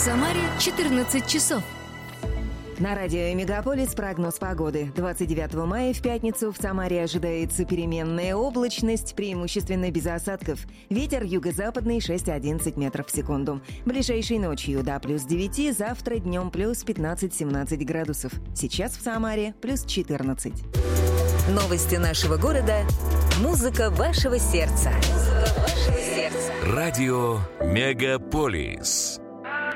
Самаре 14 часов. На радио «Мегаполис» прогноз погоды. 29 мая в пятницу в Самаре ожидается переменная облачность, преимущественно без осадков. Ветер юго-западный 6-11 метров в секунду. Ближайшей ночью до плюс 9, завтра днем плюс 15-17 градусов. Сейчас в Самаре плюс 14. Новости нашего города. Музыка вашего сердца. Радио «Мегаполис».